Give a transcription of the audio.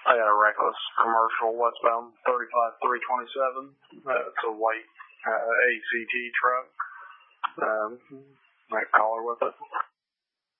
I got a reckless commercial westbound 35327. It's a white ACT truck. Might color with it.